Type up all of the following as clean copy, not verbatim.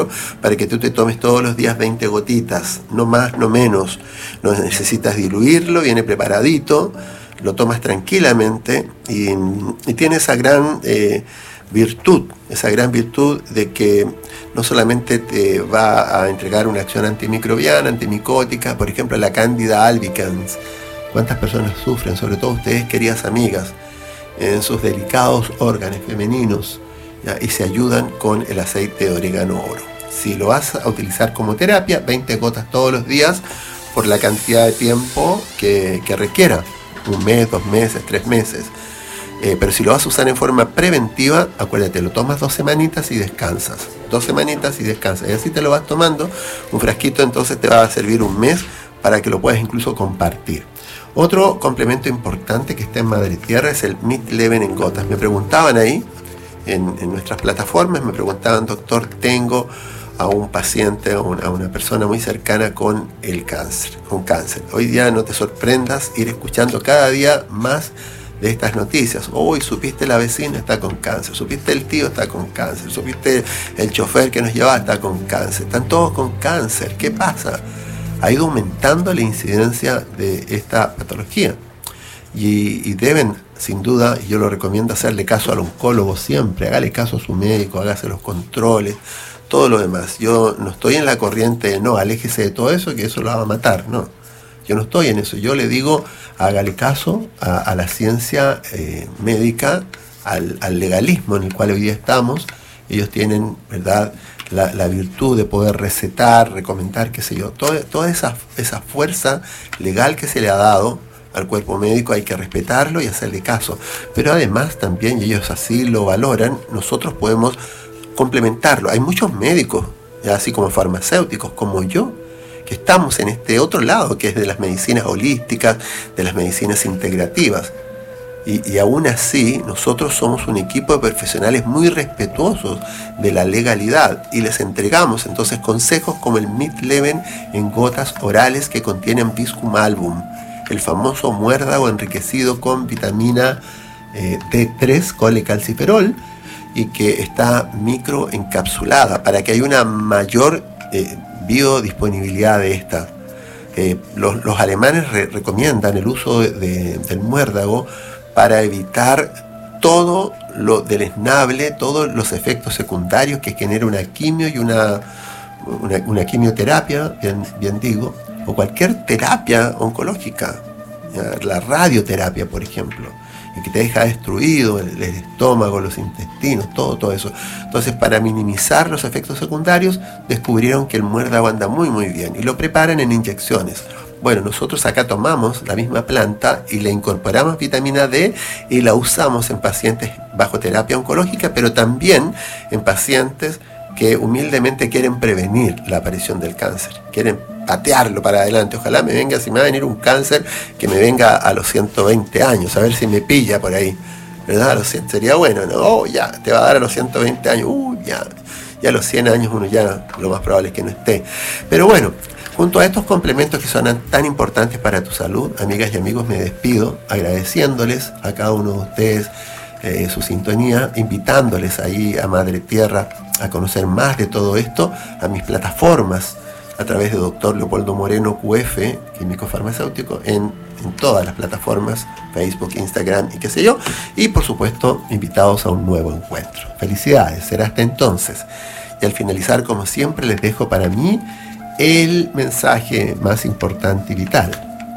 para que tú te tomes todos los días 20 gotitas, no más, no menos. No necesitas diluirlo, viene preparadito, lo tomas tranquilamente y tiene esa gran virtud de que no solamente te va a entregar una acción antimicrobiana, antimicótica, por ejemplo la Candida albicans. ¿Cuántas personas sufren, sobre todo ustedes, queridas amigas, en sus delicados órganos femeninos, ¿ya? Y se ayudan con el aceite de orégano oro? Si lo vas a utilizar como terapia, 20 gotas todos los días por la cantidad de tiempo que requiera, 1 mes, 2 meses, 3 meses. Pero si lo vas a usar en forma preventiva, acuérdate, lo tomas 2 semanitas y descansas. 2 semanitas y descansas. Y así te lo vas tomando. Un frasquito entonces te va a servir 1 mes para que lo puedas incluso compartir. Otro complemento importante que está en Madre Tierra es el Mid-Leven en gotas. Me preguntaban ahí, en nuestras plataformas, me preguntaban, doctor, tengo a un paciente, a una persona muy cercana con cáncer. Hoy día no te sorprendas ir escuchando cada día más de estas noticias. Hoy supiste la vecina está con cáncer, supiste el tío está con cáncer, supiste el chofer que nos llevaba está con cáncer, están todos con cáncer. ¿Qué pasa? Ha ido aumentando la incidencia de esta patología y deben, sin duda, y yo lo recomiendo, hacerle caso al oncólogo siempre, hágale caso a su médico, hágase los controles, todo lo demás. Yo no estoy en la corriente de no, aléjese de todo eso, que eso lo va a matar, no. Yo no estoy en eso, yo le digo, hágale caso a la ciencia médica, al legalismo en el cual hoy día estamos. Ellos tienen, ¿verdad?, la virtud de poder recetar, recomendar, qué sé yo, toda esa fuerza legal que se le ha dado al cuerpo médico hay que respetarlo y hacerle caso. Pero además también, y ellos así lo valoran, nosotros podemos complementarlo. Hay muchos médicos, ya así como farmacéuticos, como yo, que estamos en este otro lado, que es de las medicinas holísticas, de las medicinas integrativas. Y aún así, nosotros somos un equipo de profesionales muy respetuosos de la legalidad y les entregamos entonces consejos como el Mid-Leven en gotas orales que contienen Viscum album, el famoso muérdago enriquecido con vitamina D3, colecalciferol, y que está microencapsulada para que haya una mayor biodisponibilidad de esta. Los alemanes recomiendan el uso del muérdago para evitar todo lo deleznable, todos los efectos secundarios que genera una quimio y una quimioterapia, bien digo, o cualquier terapia oncológica, la radioterapia, por ejemplo, y que te deja destruido el estómago, los intestinos, todo eso. Entonces, para minimizar los efectos secundarios, descubrieron que el muérdago anda muy bien y lo preparan en inyecciones. Bueno, nosotros acá tomamos la misma planta y le incorporamos vitamina D y la usamos en pacientes bajo terapia oncológica, pero también en pacientes que humildemente quieren prevenir la aparición del cáncer, quieren patearlo para adelante. Ojalá me venga, si me va a venir un cáncer, que me venga a los 120 años, a ver si me pilla por ahí, ¿verdad? Sería bueno, ¿no? Oh, ya, te va a dar a los 120 años, ya a los 100 años uno ya lo más probable es que no esté. Pero bueno, junto a estos complementos que son tan importantes para tu salud, amigas y amigos, me despido agradeciéndoles a cada uno de ustedes su sintonía, invitándoles ahí a Madre Tierra a conocer más de todo esto, a mis plataformas a través de Dr. Leopoldo Moreno QF, químico farmacéutico, en todas las plataformas, Facebook, Instagram y qué sé yo, y por supuesto invitados a un nuevo encuentro. Felicidades, será hasta entonces. Y al finalizar, como siempre, les dejo para mí el mensaje más importante y vital.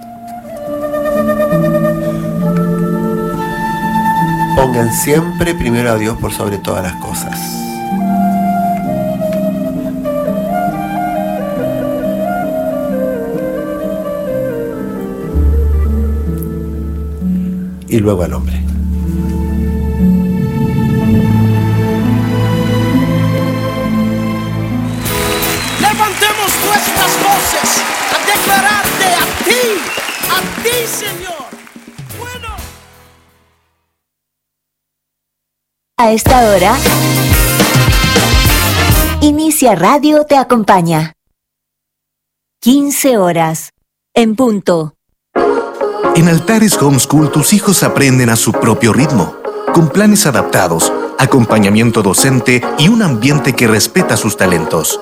Pongan siempre primero a Dios por sobre todas las cosas. Y luego al hombre. Levantemos nuestras voces a declararte a ti, Señor. Bueno. A esta hora, Inicia Radio te acompaña. 15 horas, en punto. En Altares Homeschool tus hijos aprenden a su propio ritmo, con planes adaptados, acompañamiento docente y un ambiente que respeta sus talentos.